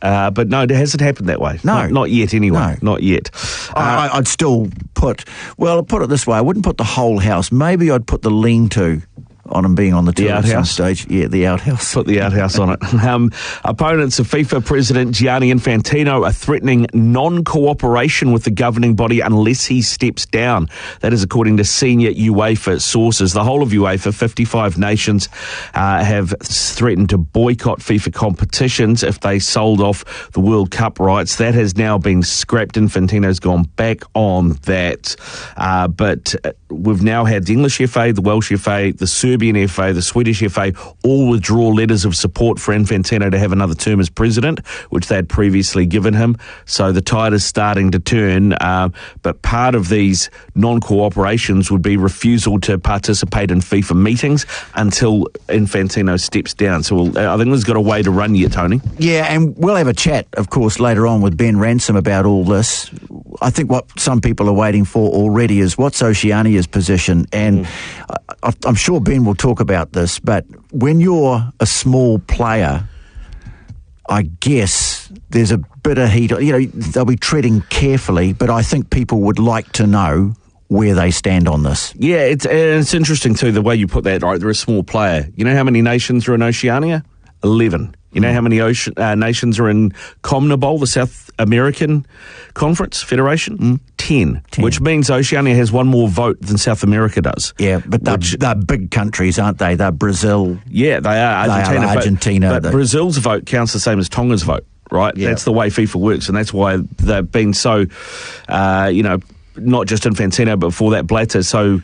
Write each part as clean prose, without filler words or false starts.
But no, it hasn't happened that way. No. Not yet anyway. No. Not yet. I'd still put it this way, I wouldn't put the whole house. Maybe I'd put the lean-to on him being on the tour at some stage. Yeah, the outhouse. Put the outhouse on it. Opponents of FIFA President Gianni Infantino are threatening non-cooperation with the governing body unless he steps down. That is according to senior UEFA sources. The whole of UEFA, 55 nations, have threatened to boycott FIFA competitions if they sold off the World Cup rights. That has now been scrapped. Infantino's gone back on that. But we've now had the English FA, the Welsh FA, the Serbian FA, the Swedish FA, all withdraw letters of support for Infantino to have another term as president, which they had previously given him. So the tide is starting to turn. But part of these non-cooperations would be refusal to participate in FIFA meetings until Infantino steps down. So I think there's got a way to run yet, Tony. Yeah, and we'll have a chat, of course, later on with Ben Ransom about all this. I think what some people are waiting for already is what's Oceania's position, and I'm sure Ben will talk about this, but when you're a small player, I guess there's a bit of heat. They'll be treading carefully, but I think people would like to know where they stand on this. Yeah, it's interesting too, the way you put that, right? They're a small player. You know how many nations are in Oceania? 11. You know how many nations are in CONMEBOL, the South American Conference Federation? 10, which means Oceania has one more vote than South America does. Yeah, but they're big countries, aren't they? They're Brazil. Yeah, they are. Argentina. But Brazil's vote counts the same as Tonga's vote, right? Yeah. That's the way FIFA works, and that's why they've been so, not just Infantino, but before that, Blatter, so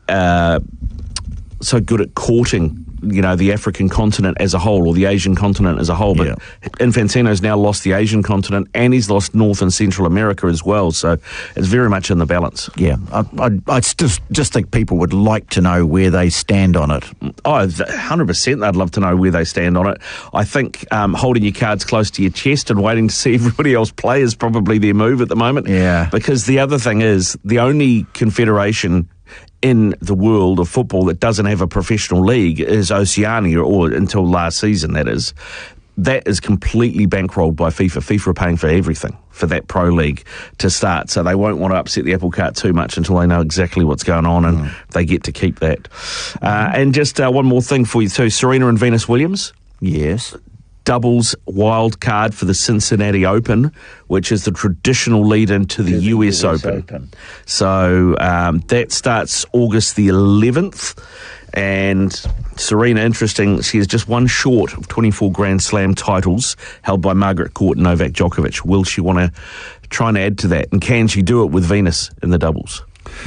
good at courting the African continent as a whole, or the Asian continent as a whole. But Infantino's now lost the Asian continent, and he's lost North and Central America as well. So it's very much in the balance. Yeah, I just think people would like to know where they stand on it. Oh, 100% they'd love to know where they stand on it. I think holding your cards close to your chest and waiting to see everybody else play is probably their move at the moment. Yeah. Because the other thing is, the only confederation in the world of football that doesn't have a professional league is Oceania, or until last season, that is. That is completely bankrolled by FIFA. FIFA are paying for everything for that pro league to start, so they won't want to upset the apple cart too much until they know exactly what's going on, and they get to keep that. And just one more thing for you too, Serena and Venus Williams. Yes. Doubles wild card for the Cincinnati Open, which is the traditional lead-in to the US Open. So that starts August the 11th. And Serena, interesting, she is just one short of 24 Grand Slam titles held by Margaret Court and Novak Djokovic. Will she want to try and add to that? And can she do it with Venus in the doubles?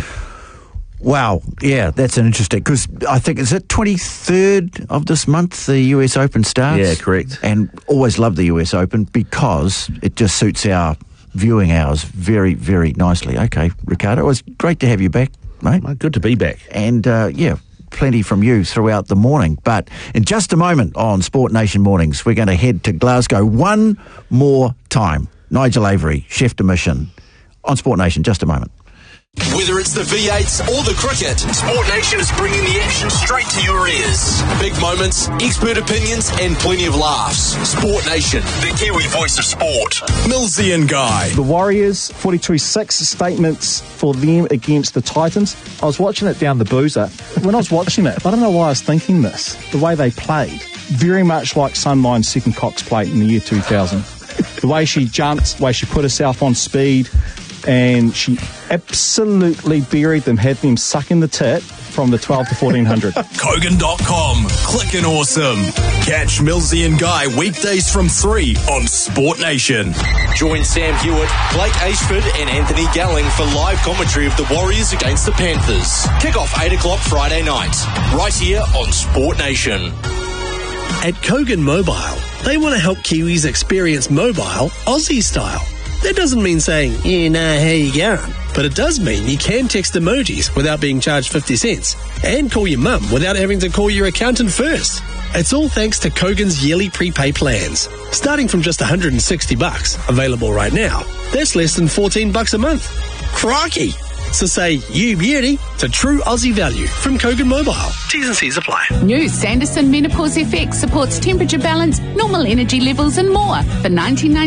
Wow, yeah, that's an interesting, because I think, is it 23rd of this month the US Open starts? Yeah, correct. And always love the US Open because it just suits our viewing hours very, very nicely. Okay, Ricardo, it was great to have you back, mate. Well, good to be back. And, plenty from you throughout the morning. But in just a moment on Sport Nation Mornings, we're going to head to Glasgow one more time. Nigel Avery, chef de mission, on Sport Nation, just a moment. Whether it's the V8s or the cricket, Sport Nation is bringing the action straight to your ears. Big moments, expert opinions, and plenty of laughs. Sport Nation, the Kiwi voice of sport. Millsy and Guy. The Warriors, 42-6 statements for them against the Titans. I was watching it down the boozer. When I was watching it, I don't know why I was thinking this. The way they played, very much like Sunline's second Cox played in the year 2000. The way she jumped, the way she put herself on speed, and she absolutely buried them, had them sucking the tit from the 12 to 1400. Kogan.com. Clickin' awesome. Catch Millsy and Guy weekdays from 3 on Sport Nation. Join Sam Hewitt, Blake Ashford and Anthony Galling for live commentary of the Warriors against the Panthers. Kick off 8 o'clock Friday night. Right here on Sport Nation. At Kogan Mobile, they want to help Kiwis experience mobile Aussie style. That doesn't mean saying, yeah, nah, how you going? But it does mean you can text emojis without being charged 50 cents and call your mum without having to call your accountant first. It's all thanks to Kogan's yearly prepay plans. Starting from just $160, available right now, that's less than $14 a month. Crikey! So say you beauty to true Aussie value from Kogan Mobile. T's and C's apply. New Sanderson Menopause FX supports temperature balance, normal energy levels and more for $19.99.